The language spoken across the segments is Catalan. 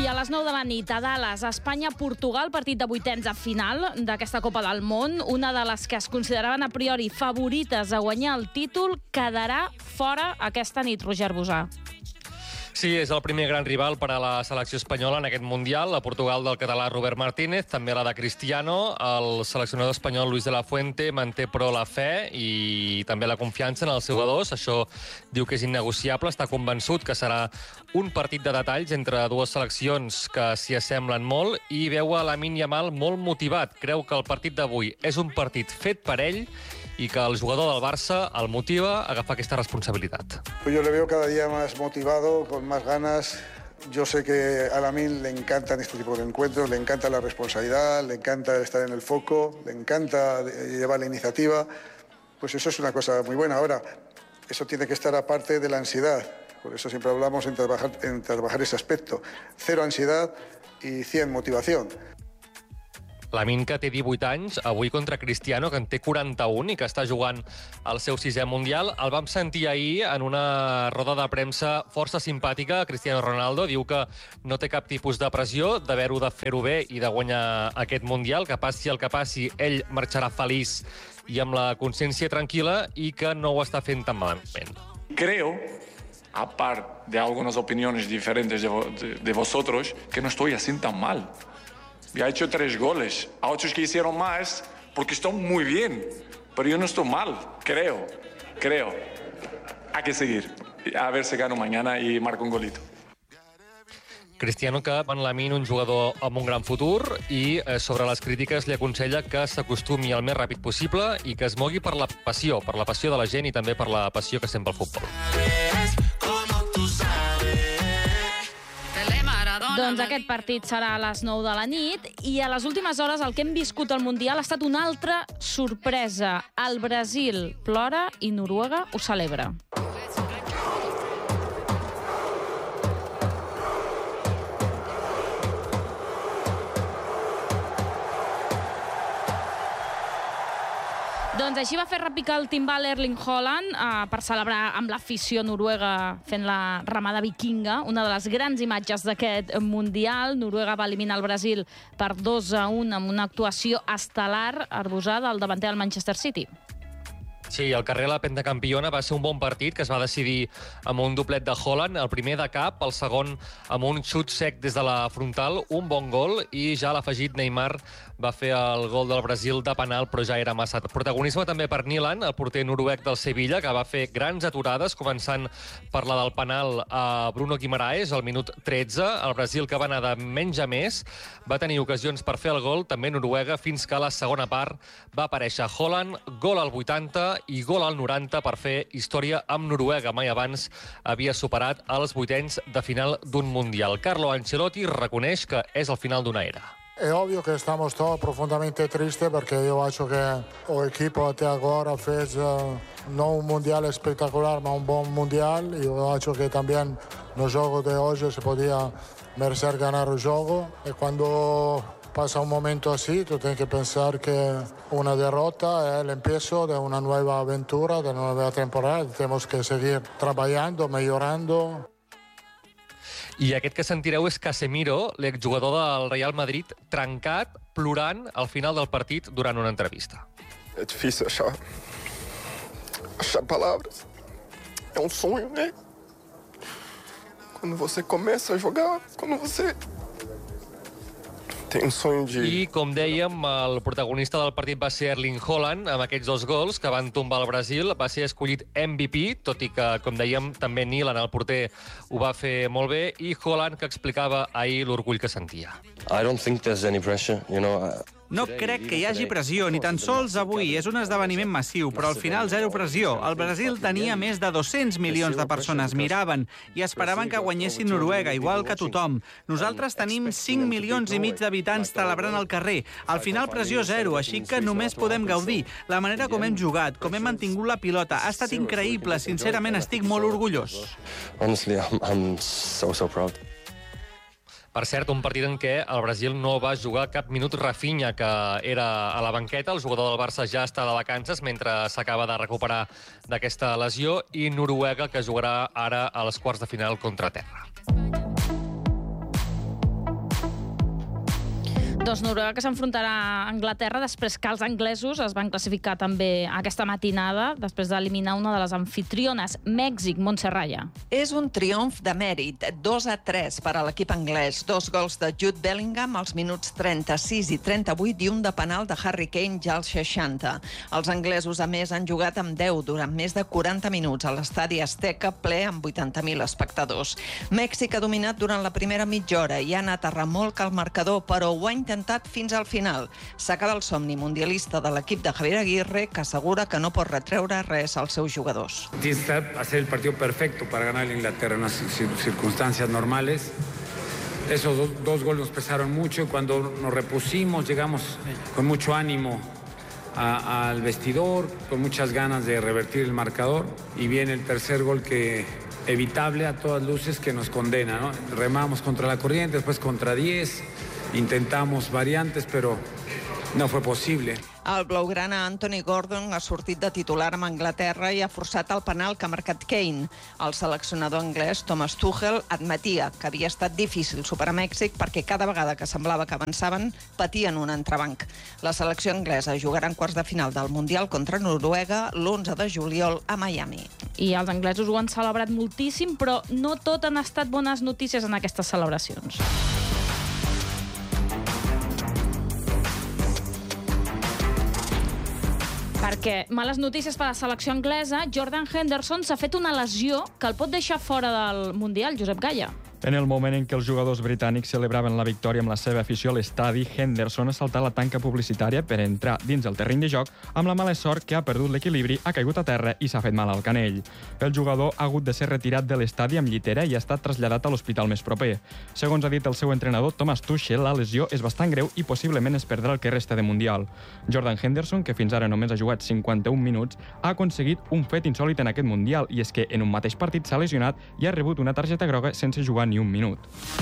I a les 9 de la nit, a Dallas, Espanya-Portugal, partit de vuitens a final d'aquesta Copa del Món. Una de les que es consideraven a priori favorites a guanyar el títol quedarà fora aquesta nit, Roger Bosà. Sí, és el primer gran rival per a la selecció espanyola en aquest Mundial, la Portugal del català Robert Martínez, també la de Cristiano. El seleccionador espanyol Luis de la Fuente manté però la fe i també la confiança en els seus jugadors. Això diu que és innegociable, està convençut que serà un partit de detalls entre dues seleccions que s'hi assemblen molt i veu a Lamine Yamal molt motivat. Creu que el partit d'avui és un partit fet per ell y que el jugador del Barça el motiva a agafar aquesta responsabilitat. Pues yo le veo cada día más motivado, con más ganas. Yo sé que a Lamine le encantan este tipo de encuentros, le encanta la responsabilidad, le encanta estar en el foco, le encanta llevar la iniciativa. Pues eso es una cosa muy buena. Ahora, eso tiene que estar aparte de la ansiedad. Por eso siempre hablamos en trabajar ese aspecto. 0 ansiedad y 100 motivación. Lamine, que té 18 anys, avui contra Cristiano, que en té 41 i que està jugant el seu 6è Mundial. El vam sentir ahir en una roda de premsa força simpàtica. Cristiano Ronaldo diu que no té cap tipus de pressió d'haver-ho de fer-ho bé i de guanyar aquest Mundial, que passi el que passi, ell marxarà feliç i amb la consciència tranquil·la i que no ho està fent tan malament. Creo, aparte de algunas opiniones diferentes de vosotros, que no estoy así tan mal. Ya he hecho 3 goles. A otros que hicieron más porque están muy bien. Pero yo no estoy mal, creo. Hay que seguir. A ver si gano mañana y marco un golito. Cristiano, que en Lamine un jugador amb un gran futur i sobre les crítiques li aconsella que s'acostumi el més ràpid possible i que es mogui per la passió de la gent i també per la passió que sent pel futbol. Doncs aquest partit serà a les 9 de la nit i a les últimes hores el que hem viscut al Mundial ha estat una altra sorpresa. El Brasil plora i Noruega ho celebra. Doncs així va fer repicar el timbal Erling Haaland per celebrar amb l'afició noruega fent la ramada vikinga, una de les grans imatges d'aquest Mundial. Noruega va eliminar el Brasil per 2-1 amb una actuació estel·lar arbosada al davanter del Manchester City. Sí, el carrer la pentacampiona va ser un bon partit que es va decidir amb un doblet de Haaland, el primer de cap, el segon amb un xut sec des de la frontal, un bon gol, i ja a l'afegit Neymar va fer el gol del Brasil de penal, però ja era massa. Protagonisme també per Nilan, el porter noruec del Sevilla, que va fer grans aturades, començant per la del penal a Bruno Guimaraes al minut 13. El Brasil, que va anar de menys a més, va tenir ocasions per fer el gol, també Noruega, fins que a la segona part va aparèixer Haaland, gol al 80 i gol al 90 per fer història amb Noruega. Mai abans havia superat els vuitens de final d'un Mundial. Carlo Ancelotti reconeix que és el final d'una era. È ovvio che stiamo profondamente tristes perché io faccio che l'equipo até agora fez non un mondiale spettacolare ma un buon mondiale. Io faccio che también no gioco de hoy se podía merecer ganar el juego e quando pasa un momento así, tú tienes que pensar que una derrota es el empiezo de una nueva aventura, de una nueva temporada. Tenemos que seguir trabajando, mejorando. I aquest que sentireu és Casemiro, l'exjugador del Real Madrid, trencat, plorant al final del partit durant una entrevista. É difícil achar palavras. É um sonho, né? Quando você começa a jogar, quando você I, com dèiem, el protagonista del partit va ser Erling Haaland, amb aquests 2 gols que van tombar el Brasil. Va ser escollit MVP, tot i que, com dèiem, també Nilan, el porter, ho va fer molt bé, i Haaland, que explicava ahir l'orgull que sentia. I don't think there's any pressure, you know. No crec que hi hagi pressió, ni tan sols avui. És un esdeveniment massiu, però al final zero pressió. El Brasil tenia més de 200 milions de persones, miraven i esperaven que guanyessin Noruega, igual que tothom. Nosaltres tenim 5 milions i mig d'habitants celebrant al carrer. Al final pressió zero, així que només podem gaudir. La manera com hem jugat, com hem mantingut la pilota, ha estat increïble. Sincerament, estic molt orgullós. Honestly, I'm so proud. Per cert, un partit en què el Brasil no va jugar cap minut. Rafinha, que era a la banqueta, el jugador del Barça ja està de vacances mentre s'acaba de recuperar d'aquesta lesió, i Noruega, que jugarà ara a les quarts de final contra Terra. Doncs Noruega que s'enfrontarà a Anglaterra després que els anglesos es van classificar també aquesta matinada després d'eliminar una de les anfitriones, Mèxic, Montse Raya. És un triomf de mèrit, 2-3 per a l'equip anglès. 2 gols de Jude Bellingham als minuts 36 i 38 i un de penal de Harry Kane ja als 60. Els anglesos, a més, han jugat amb 10 durant més de 40 minuts a l'estadi Azteca, ple amb 80.000 espectadors. Mèxic ha dominat durant la primera mitja hora i ha anat a remolc al marcador, però ho ha intentat fins al final. S'acaba el somni mundialista de l'equip de Javier Aguirre, que assegura que no pot retreure res als seus jugadors. Necesita hacer el partido perfecto para ganar a Inglaterra en unas circunstancias normales. Esos dos goles nos pesaron mucho y cuando nos repusimos llegamos con mucho ánimo al vestidor, con muchas ganas de revertir el marcador, y viene el tercer gol que evitable a todas luces que nos condena, ¿no? Remamos contra la corriente, después contra 10, intentamos variantes, pero no fue posible. El blaugrana Anthony Gordon ha sortit de titular amb Anglaterra i ha forçat el penal que ha marcat Kane. El seleccionador anglès Thomas Tuchel admetia que havia estat difícil superar Mèxic perquè cada vegada que semblava que avançaven patien un entrebanc. La selecció anglesa jugarà en quarts de final del Mundial contra Noruega l'11 de juliol a Miami. I els anglesos ho han celebrat moltíssim, però no tot han estat bones notícies en aquestes celebracions. Perquè, males notícies per a la selecció anglesa, Jordan Henderson s'ha fet una lesió que el pot deixar fora del Mundial, Josep Gaya. En el moment en què els jugadors britànics celebraven la victòria amb la seva afició a l'estadi, Henderson ha saltat la tanca publicitària per entrar dins el terreny de joc amb la mala sort que ha perdut l'equilibri, ha caigut a terra i s'ha fet mal al canell. El jugador ha hagut de ser retirat de l'estadi amb llitera i ha estat traslladat a l'hospital més proper. Segons ha dit el seu entrenador Thomas Tuchel, la lesió és bastant greu i possiblement es perdrà el que resta de Mundial. Jordan Henderson, que fins ara només ha jugat 51 minuts, ha aconseguit un fet insòlit en aquest Mundial, i és que en un mateix partit s'ha lesionat i ha rebut una targeta groga sense jugar ni un minut.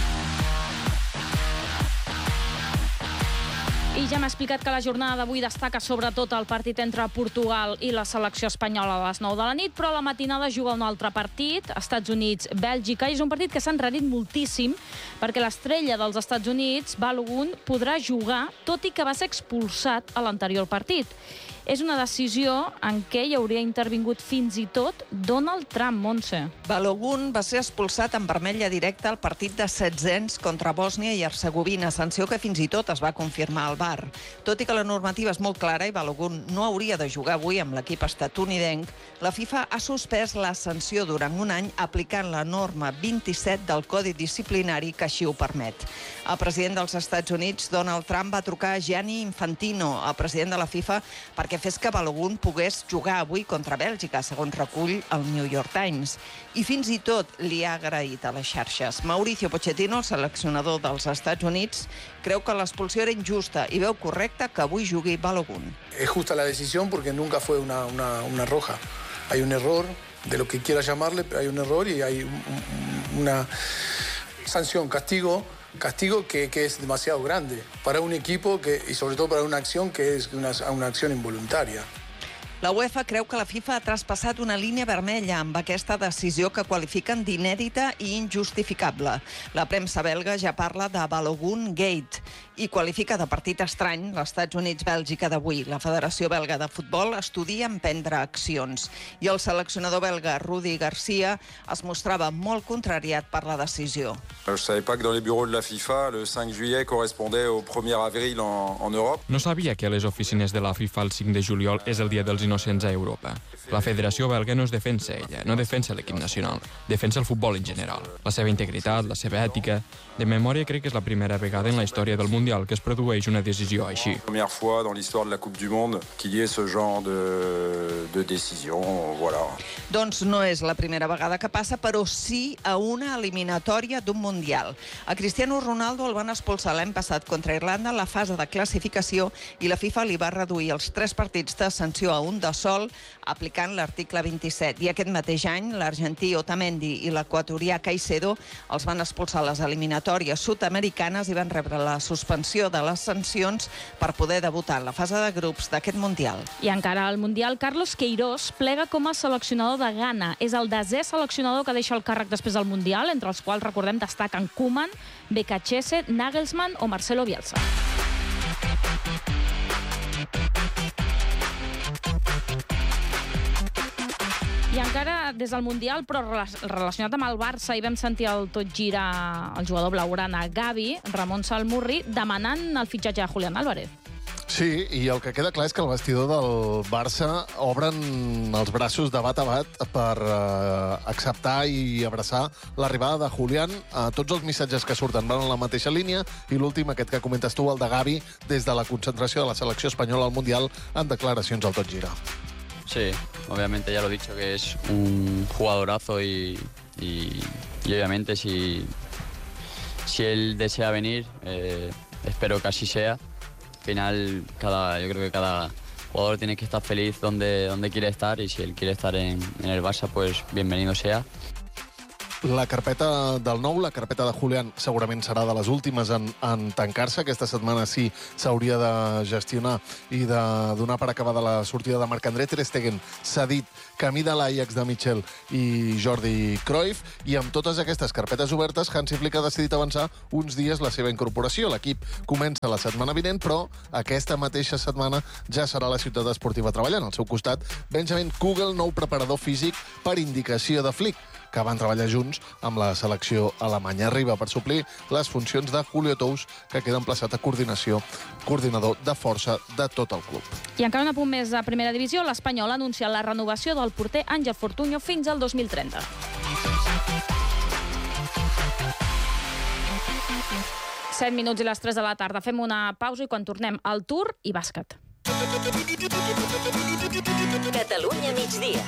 I ja m'ha explicat que la jornada d'avui destaca sobretot el partit entre Portugal i la selecció espanyola a les 9 de la nit, però a la matinada juga un altre partit, Estats Units-Bèlgica, i és un partit que s'ha enrarit moltíssim perquè l'estrella dels Estats Units, Balogun, podrà jugar, tot i que va ser expulsat a l'anterior partit. És una decisió en què hi hauria intervingut fins i tot Donald Trump, Montse. Balogun va ser expulsat en vermella directa al partit de setzents contra Bòsnia i Hercegovina, sanció que fins i tot es va confirmar al VAR. Tot i que la normativa és molt clara i Balogun no hauria de jugar avui amb l'equip estatunidenc, la FIFA ha suspès la sanció durant un any aplicant la norma 27 del Codi Disciplinari que així ho permet. El president dels Estats Units, Donald Trump, va trucar a Gianni Infantino, el president de la FIFA, perquè fes que Balogun pogués jugar avui contra Bèlgica, segons recull el New York Times. I fins i tot li ha agraït a les xarxes. Mauricio Pochettino, el seleccionador dels Estats Units, creu que l'expulsió era injusta i veu correcte que avui jugui Balogun. Es justa la decisión porque nunca fue una roja. Hay un error, de lo que quiera llamarle, pero hay un error y hay una sanción, castigo que es demasiado grande para un equipo y sobre todo para una acción que es una acción involuntaria. La UEFA creu que la FIFA ha traspassat una línia vermella amb aquesta decisió que qualifiquen d'inèdita i injustificable. La premsa belga ja parla de Balogun Gate i qualifica de partit estrany l'Estats Units-Bèlgica d'avui. La Federació Belga de Futbol estudia emprendre accions. I el seleccionador belga Rudi Garcia es mostrava molt contrariat per la decisió. Je ne savais pas que dans les bureaux de la FIFA, le 5 juillet correspondait au 1er avril en Europe. No sabia que a les oficines de la FIFA el 5 de juliol és el dia dels innocents a Europa. La Federació Belga no es defensa ella, no defensa l'equip nacional, defensa el futbol en general, la seva integritat, la seva ètica. De memòria crec que és la primera vegada en la història del Mundial que es produeix una decisió així. Première fois dans l'histoire de la Coupe du Monde qu'il y ait ce genre de décision, voilà. Doncs no és la primera vegada que passa, però sí a una eliminatòria d'un Mundial. A Cristiano Ronaldo el van expulsar l'any passat contra Irlanda en la fase de classificació i la FIFA li va reduir els 3 partits de sanció a un de sol, aplicant l'article 27. I aquest mateix any, l'argentí Otamendi i l'equatorià Caicedo els van expulsar a les eliminatòries sud-americanes i van rebre la suspensió de les sancions per poder debutar en la fase de grups d'aquest Mundial. I encara al Mundial, Carlos Queiroz plega com a seleccionador de Ghana. És el 10è seleccionador que deixa el càrrec després del Mundial, entre els quals, recordem, destaquen Koeman, Bekachese, Nagelsmann o Marcelo Bielsa. des del Mundial, però relacionat amb el Barça, hi vam sentir el tot gira el jugador blaugrana Gavi, Ramon Salmurri, demanant el fitxatge de Julián Álvarez. Sí, i el que queda clar és que el vestidor del Barça obren els braços de bat a bat per acceptar i abraçar l'arribada de Julián. Tots els missatges que surten van en la mateixa línia i l'últim, aquest que comentes tu, el de Gavi, des de la concentració de la selecció espanyola al Mundial, en declaracions al Tot Gira. Sí, obviamente ya lo he dicho, que es un jugadorazo y obviamente si él desea venir, espero que así sea. Al final, yo creo que cada jugador tiene que estar feliz donde quiere estar y si él quiere estar en el Barça, pues bienvenido sea. La carpeta del nou, la carpeta de Julián, segurament serà de les últimes en tancar-se. Aquesta setmana sí s'hauria de gestionar i de donar per acabada la sortida de Marc-André Ter Stegen, cedit camí de l'Ajax de Michel i Jordi Cruyff, i amb totes aquestes carpetes obertes, Hansi Flick ha decidit avançar uns dies la seva incorporació. L'equip comença la setmana vinent, però aquesta mateixa setmana ja serà a la ciutat esportiva treballant. Al seu costat, Benjamin Kugel, nou preparador físic per indicació de Flick, que van treballar junts amb la selecció alemanya. Arriba per suplir les funcions de Julio Tous, que queda emplaçat a coordinador de força de tot el club. I encara un apunt més de primera divisió, l'Espanyol ha anunciat la renovació del porter Àngel Fortuño fins al 2030. Set minuts i les 3 de la tarda. Fem una pausa i quan tornem al Tour i bàsquet. Catalunya migdia.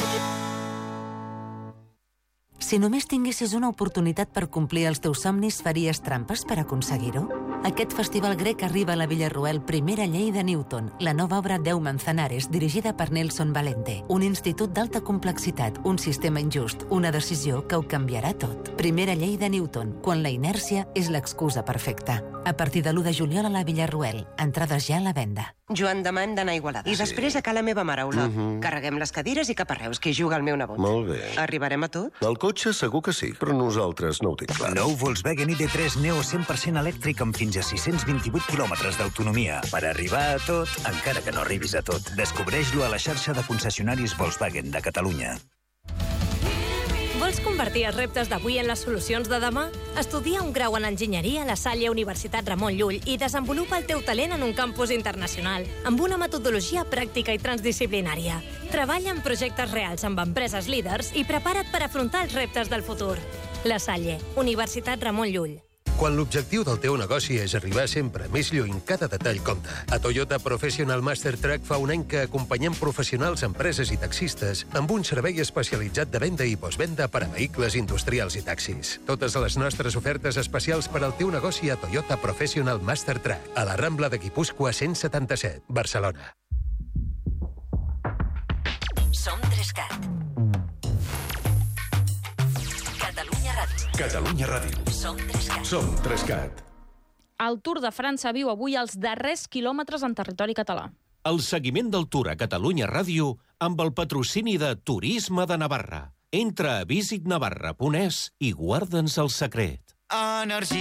Si només tinguessis una oportunitat per complir els teus somnis, faries trampes per aconseguir-ho? Aquest festival grec arriba a la Villarroel Primera Llei de Newton, la nova obra 10 Manzanares, dirigida per Nelson Valente. Un institut d'alta complexitat, un sistema injust, una decisió que ho canviarà tot. Primera Llei de Newton, quan la inèrcia és l'excusa perfecta. A partir de l'1 de juliol a la Villarroel. Entrades ja a la venda. Joan, demà hem d'anar a Igualada. I després a ca la meva mare, Olot. Carreguem les cadires i cap a Reus, que hi juga el meu nebot. Molt bé. Arribarem a tot? El cotxe segur que sí, però nosaltres no ho tinc clar. Nou Volkswagen ID3 Neo 100% elèctric amb fins a 628 quilòmetres d'autonomia. Per arribar a tot, encara que no arribis a tot. Descobreix-lo a la xarxa de concessionaris Volkswagen de Catalunya. Vols convertir els reptes d'avui en les solucions de demà? Estudia un grau en enginyeria a la Salle Universitat Ramon Llull i desenvolupa el teu talent en un campus internacional, amb una metodologia pràctica i transdisciplinària. Treballa en projectes reals amb empreses líders i prepara't per afrontar els reptes del futur. La Salle, Universitat Ramon Llull. Quan l'objectiu del teu negoci és arribar sempre més lluny, cada detall compta. A Toyota Professional Master Track fa un any que acompanyem professionals, empreses i taxistes amb un servei especialitzat de venda i postvenda per a vehicles industrials i taxis. Totes les nostres ofertes especials per al teu negoci a Toyota Professional Master Track, a la Rambla de Guipúscoa 177, Barcelona. Som 3CAT. Catalunya Ràdio. Som 3CAT. Som 3CAT. El Tour de França viu avui els darrers quilòmetres en territori català. El seguiment del Tour a Catalunya Ràdio amb el patrocini de Turisme de Navarra. Entra a visitnavarra.es i guarda'ns el secret. Energia.